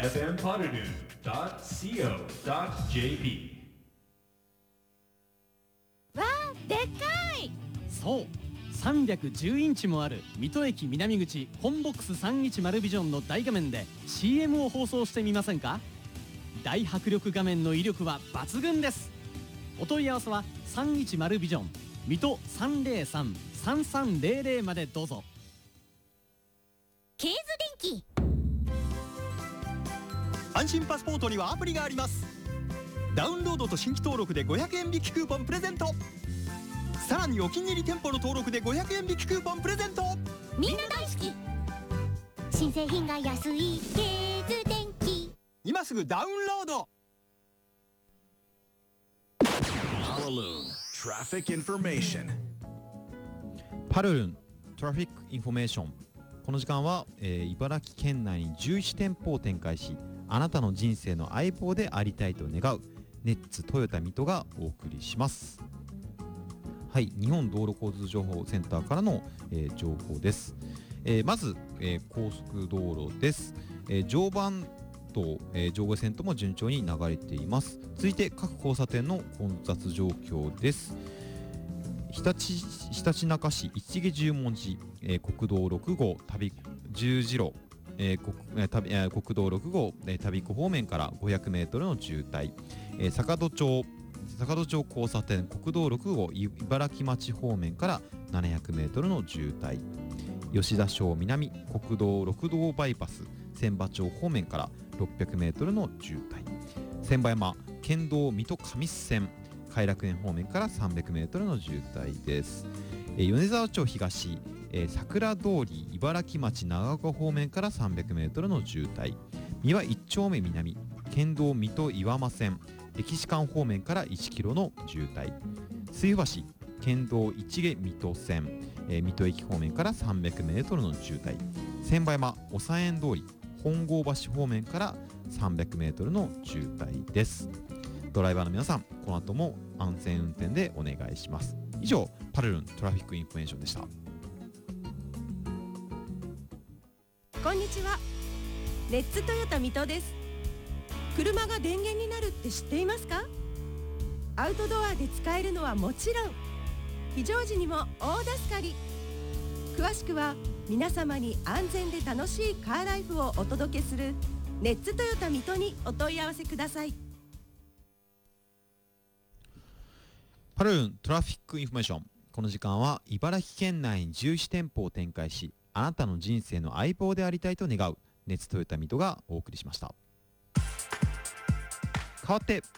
fmpodadu.co.jp。 わあ、でっかい。 そう310インチもある水戸駅南口本ボックス310ビジョンの大画面で CM を放送してみませんか。大迫力画面の威力は抜群です。お問い合わせは310ビジョン水戸303-3300までどうぞ。 ケーズ電機。 安心パスポートにはアプリがあります。ダウンロードと新規登録で500円引きクーポンプレゼント。さらにお気に入り店舗の登録で500円引きクーポンプレゼント。 みんな大好き。新製品が安いケーズ電機。 今すぐダウンロード。 パルルントラフィックインフォメーション。この時間は、茨城県内に11店舗を展開し、あなたの人生の相棒でありたいと願うネッツトヨタ水戸がお送りします。はい、日本道路交通情報センターからの、情報です。まず、高速道路です。常磐と、上下線とも順調に流れています。続いて各交差点の混雑状況です。ひたちなか市市毛十文字、国道6号十字路、国道6号、旅子方面から 500m の渋滞、坂戸町交差点国道6号茨城町方面から 700m の渋滞、吉田町南国道6号バイパス千葉町方面から 600m の渋滞、千葉山県道水戸上線偕楽園方面から 300m の渋滞です。米沢町東、桜通り茨城町長岡方面から 300m の渋滞、三輪一丁目南県道水戸岩間線歴史館方面から 1km の渋滞、水府橋県道一毛水戸線、水戸駅方面から 300m の渋滞、千葉山おさえん通り本郷橋方面から 300m の渋滞です。ドライバーの皆さん、この後も安全運転でお願いします。以上、パルルントラフィックインフォメーションでした。 こんにちは。レッツトヨタ水戸です。車が電源になるって知っていますか？アウトドアで使えるのはもちろん、非常時にも大助かり。詳しくは皆様に安全で楽しいカーライフをお届けするレッツトヨタ水戸にお問い合わせください。 パルルントラフィックインフォメーション。この時間は茨城県内に11店舗を展開し、あなたの人生の相棒でありたいと願うネッツトヨタ水戸がお送りしました。代わって